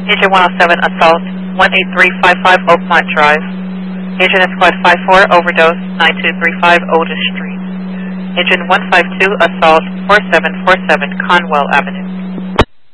Agent 107, assault, 18355 Oakmont Drive. Agent at Squad 54, overdose, 9235 Otis Street. Agent 152, assault, 4747 Conwell Avenue.